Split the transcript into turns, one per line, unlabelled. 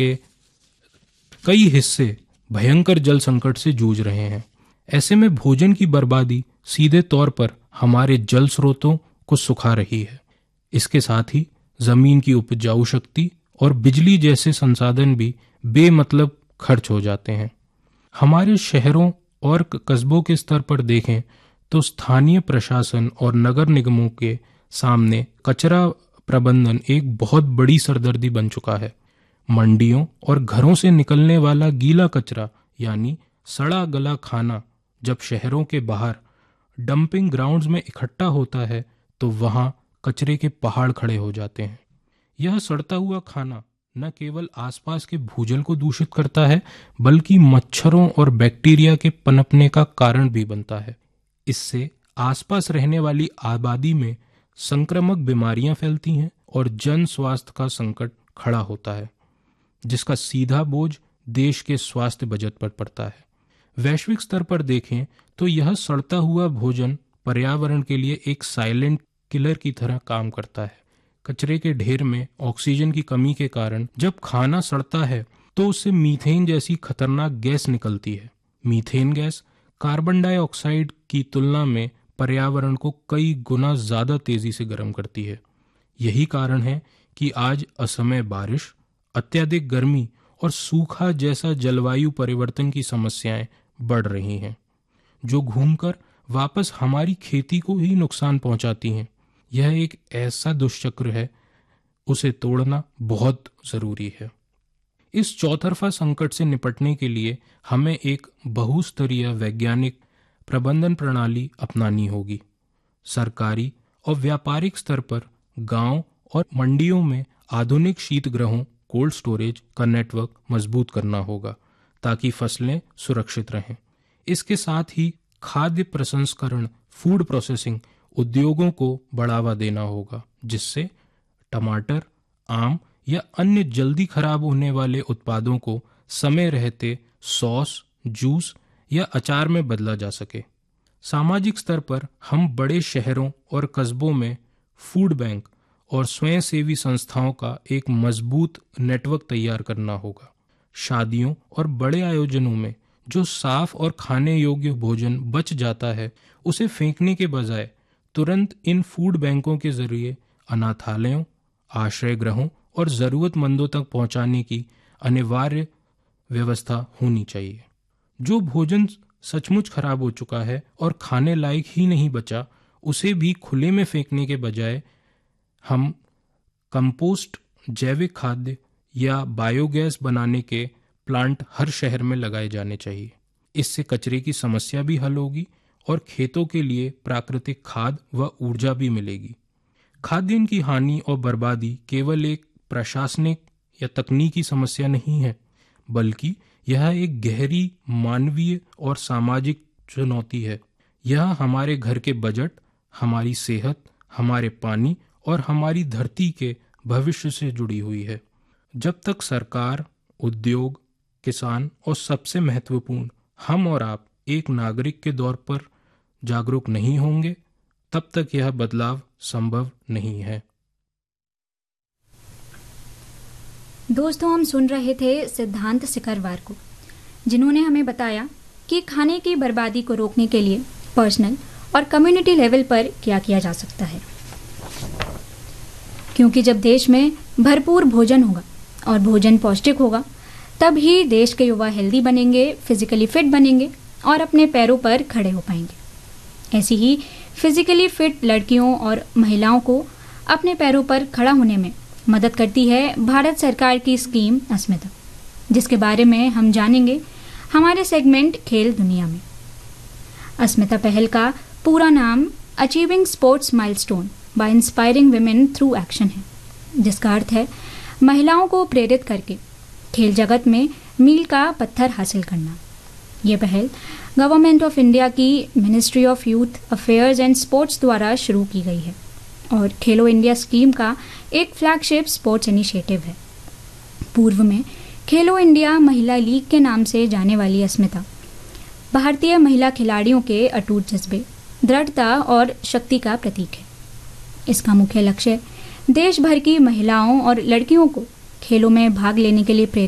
के कई हिस्से भयंकर जल संकट से जूझ रहे हैं। ऐसे में भोजन की बर्बादी सीधे तौर पर हमारे जल स्रोतों को सुखा रही है। इसके साथ ही जमीन की उपजाऊ शक्ति और बिजली जैसे संसाधन भी बेमतलब खर्च हो जाते हैं। हमारे शहरों और कस्बों के स्तर पर देखें तो स्थानीय प्रशासन और नगर निगमों के सामने कचरा प्रबंधन एक बहुत बड़ी सरदर्दी बन चुका है। मंडियों और घरों से निकलने वाला गीला कचरा यानी सड़ा गला खाना जब शहरों के बाहर डंपिंग ग्राउंड्स में इकट्ठा होता है तो वहां कचरे के पहाड़ खड़े हो जाते हैं। यह सड़ता हुआ खाना न केवल आसपास के भूजल को दूषित करता है बल्कि मच्छरों और बैक्टीरिया के पनपने का कारण भी बनता है। इससे आसपास रहने वाली आबादी में संक्रामक बीमारियां फैलती हैं और जन स्वास्थ्य का संकट खड़ा होता है, जिसका सीधा बोझ देश के स्वास्थ्य बजट पर पड़ता है। वैश्विक स्तर पर देखें तो यह सड़ता हुआ भोजन पर्यावरण के लिए एक साइलेंट किलर की तरह काम करता है। कचरे के ढेर में ऑक्सीजन की कमी के कारण जब खाना सड़ता है तो उससे मीथेन जैसी खतरनाक गैस निकलती है। मीथेन गैस कार्बन डाइऑक्साइड की तुलना में पर्यावरण को कई गुना ज्यादा तेजी से गर्म करती है। यही कारण है कि आज असमय बारिश, अत्यधिक गर्मी और सूखा जैसा जलवायु परिवर्तन की समस्याएं बढ़ रही हैं, जो घूमकर वापस हमारी खेती को ही नुकसान पहुंचाती हैं। यह एक ऐसा दुष्चक्र है, उसे तोड़ना बहुत जरूरी है। इस चौतरफा संकट से निपटने के लिए हमें एक बहुस्तरीय वैज्ञानिक प्रबंधन प्रणाली अपनानी होगी। सरकारी और व्यापारिक स्तर पर गांव और मंडियों में आधुनिक शीतगृहों, कोल्ड स्टोरेज का नेटवर्क मजबूत करना होगा ताकि फसलें सुरक्षित रहें। इसके साथ ही खाद्य प्रसंस्करण, फूड प्रोसेसिंग उद्योगों को बढ़ावा देना होगा, जिससे टमाटर, आम या अन्य जल्दी खराब होने वाले उत्पादों को समय रहते सॉस, जूस या अचार में बदला जा सके। सामाजिक स्तर पर हम बड़े शहरों और कस्बों में फूड बैंक और स्वयंसेवी संस्थाओं का एक मजबूत नेटवर्क तैयार करना होगा। शादियों और बड़े आयोजनों में जो साफ और खाने योग्य भोजन बच जाता है, उसे फेंकने के बजाय तुरंत इन फूड बैंकों के जरिए अनाथालयों, आश्रय गृहों और जरूरतमंदों तक पहुंचाने की अनिवार्य व्यवस्था होनी चाहिए। जो भोजन सचमुच खराब हो चुका है और खाने लायक ही नहीं बचा, उसे भी खुले में फेंकने के बजाय हम कंपोस्ट, जैविक खाद्य या बायोगैस बनाने के प्लांट हर शहर में लगाए जाने चाहिए। इससे कचरे की समस्या भी हल होगी और खेतों के लिए प्राकृतिक खाद व ऊर्जा भी मिलेगी। खाद्यान्न की हानि और बर्बादी केवल एक प्रशासनिक या तकनीकी समस्या नहीं है, बल्कि यह एक गहरी मानवीय और सामाजिक चुनौती है। यह हमारे घर के बजट, हमारी सेहत, हमारे पानी और हमारी धरती के भविष्य से जुड़ी हुई है। जब तक सरकार, उद्योग, किसान और सबसे महत्वपूर्ण हम और आप एक नागरिक के तौर पर जागरूक नहीं होंगे, तब तक यह बदलाव संभव नहीं है।
दोस्तों, हम सुन रहे थे सिद्धांत सिकरवार को, जिन्होंने हमें बताया कि खाने की बर्बादी को रोकने के लिए पर्सनल और कम्युनिटी लेवल पर क्या किया जा सकता है। क्योंकि जब देश में भरपूर भोजन होगा और भोजन पौष्टिक होगा, तब ही देश के युवा हेल्दी बनेंगे, फिजिकली फिट बनेंगे और अपने पैरों पर खड़े हो पाएंगे। ऐसी ही फिजिकली फिट लड़कियों और महिलाओं को अपने पैरों पर खड़ा होने में मदद करती है भारत सरकार की स्कीम अस्मिता, जिसके बारे में हम जानेंगे हमारे सेगमेंट खेल दुनिया में। अस्मिता पहल का पूरा नाम achieving sports milestone bye inspiring women through action है, जिसका अर्थ है महिलाओं को प्रेरित करके खेल जगत में मील का पत्थर हासिल करना। ये पहल गवर्नमेंट ऑफ इंडिया की ministry of youth affairs and sports द्वारा शुरू की गई है और खेलो इंडिया स्कीम का एक फ्लैगशिप स्पोर्ट्स इनिशिएटिव है। पूर्व में खेलो इंडिया महिला लीग के नाम से जाने वाली अस्मिता भारतीय महिला खिलाड़ियों के अटूट जज्बे, दृढ़ता और शक्ति का प्रतीक है। इसका मुख्य लक्ष्य देश भर की महिलाओं और लड़कियों को खेलों में भाग लेने के लिए प्रेरित